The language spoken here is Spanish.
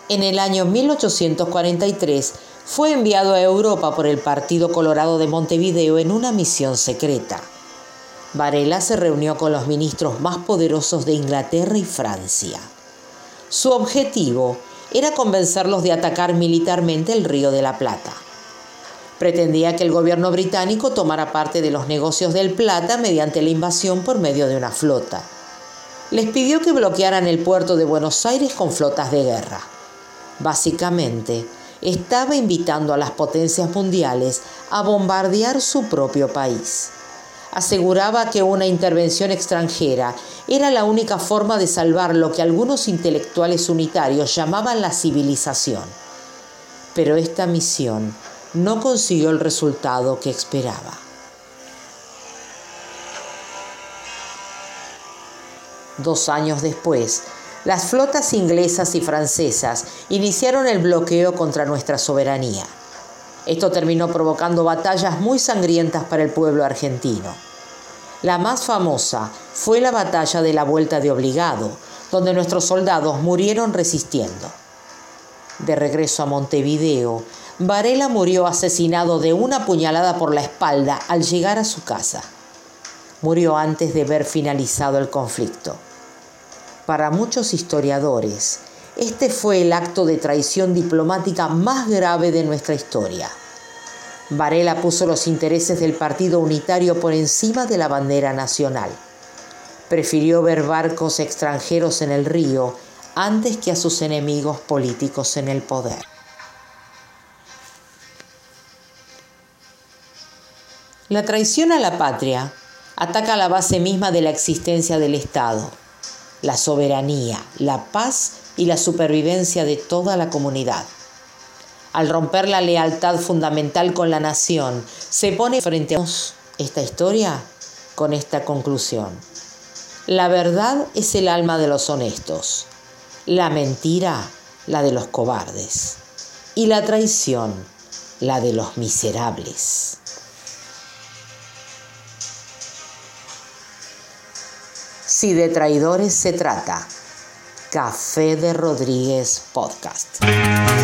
En el año 1843 fue enviado a Europa por el Partido Colorado de Montevideo en una misión secreta. Varela se reunió con los ministros más poderosos de Inglaterra y Francia. Su objetivo era convencerlos de atacar militarmente el Río de la Plata. Pretendía que el gobierno británico tomara parte de los negocios del Plata mediante la invasión por medio de una flota. Les pidió que bloquearan el puerto de Buenos Aires con flotas de guerra. Básicamente, estaba invitando a las potencias mundiales a bombardear su propio país. Aseguraba que una intervención extranjera era la única forma de salvar lo que algunos intelectuales unitarios llamaban la civilización. Pero esta misión no consiguió el resultado que esperaba. 2 años después, las flotas inglesas y francesas iniciaron el bloqueo contra nuestra soberanía. Esto terminó provocando batallas muy sangrientas para el pueblo argentino. La más famosa fue la batalla de la Vuelta de Obligado, donde nuestros soldados murieron resistiendo. De regreso a Montevideo, Varela murió asesinado de una puñalada por la espalda al llegar a su casa. Murió antes de ver finalizado el conflicto. Para muchos historiadores, este fue el acto de traición diplomática más grave de nuestra historia. Varela puso los intereses del Partido Unitario por encima de la bandera nacional. Prefirió ver barcos extranjeros en el río antes que a sus enemigos políticos en el poder. La traición a la patria ataca la base misma de la existencia del Estado, la soberanía, la paz y la supervivencia de toda la comunidad. Al romper la lealtad fundamental con la nación, se pone frente a esta historia con esta conclusión. La verdad es el alma de los honestos, la mentira la de los cobardes y la traición la de los miserables. Si de traidores se trata, Café de Rodríguez Podcast.